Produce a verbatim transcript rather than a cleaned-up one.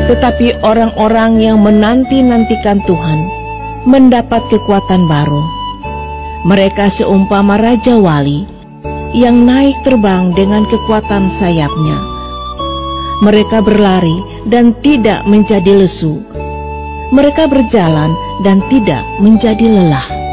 Tetapi orang-orang yang menanti-nantikan Tuhan mendapat kekuatan baru. Mereka seumpama Raja Wali yang naik terbang dengan kekuatan sayapnya. Mereka berlari dan tidak menjadi lesu. Mereka berjalan dan tidak menjadi lelah.